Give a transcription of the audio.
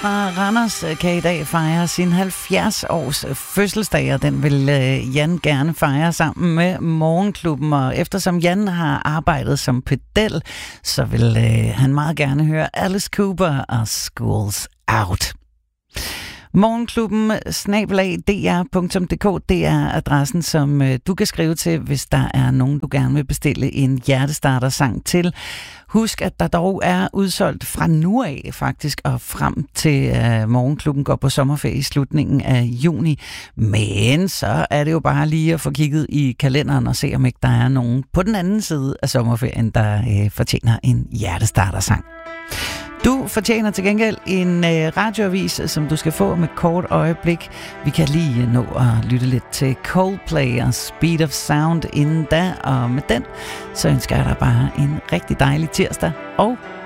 fra Randers kan i dag fejre sin 70-års fødselsdag, og den vil Jan gerne fejre sammen med Morgenklubben. Og eftersom Jan har arbejdet som pedel, så vil han meget gerne høre Alice Cooper og Schools Out. Morgenklubben @dr.dk, det er adressen, som du kan skrive til, hvis der er nogen, du gerne vil bestille en hjertestarter-sang til. Husk, at der dog er udsolgt fra nu af faktisk, og frem til Morgenklubben går på sommerferie i slutningen af juni. Men så er det jo bare lige at få kigget i kalenderen og se, om ikke der er nogen på den anden side af sommerferien, der fortjener en hjertestarter-sang. Du fortjener til gengæld en radioavis, som du skal få med kort øjeblik. Vi kan lige nå at lytte lidt til Coldplay og Speed of Sound inden da, og med den, så ønsker jeg dig bare en rigtig dejlig tirsdag og